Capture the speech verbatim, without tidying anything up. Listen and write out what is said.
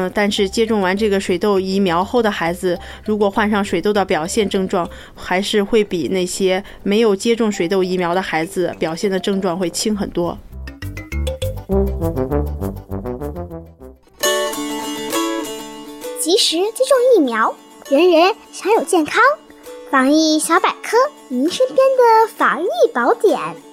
嗯，但是接种完这个水痘疫苗后的孩子，如果患上水痘的表现症状，还是会比那些没有接种水痘疫苗的孩子表现的症状会轻很多。 及时接种疫苗，人人享有健康。防疫小百科，您身边的防疫宝典。